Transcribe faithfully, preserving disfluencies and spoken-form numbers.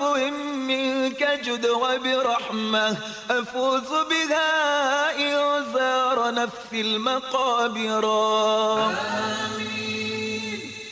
بعفو منك جد وبرحمة أفوز بها إن زار نفسي المقابر. آمين.